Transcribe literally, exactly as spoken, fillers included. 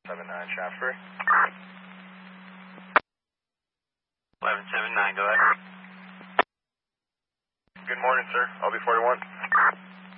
seven nine, Shaftesbury. eleven seven nine, go ahead. Good morning, sir. L B forty-one.